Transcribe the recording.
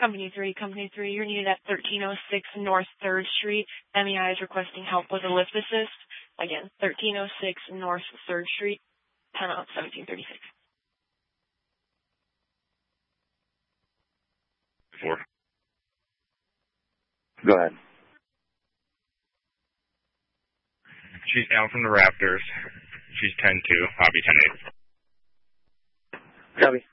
Company 3, you're needed at 1306 North 3rd Street. MEI is requesting help with a lift assist. Again, 1306 North 3rd Street, timeout 1736. 4. Go ahead. She's down from the rafters. She's 10-2, Hobby 10-8. Copy.